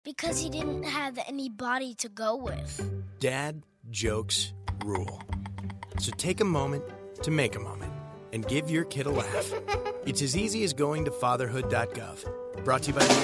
Because he didn't have anybody to go with. Dad jokes rule. So take a moment to make a moment and give your kid a laugh. It's as easy as going to fatherhood.gov. Brought to you by the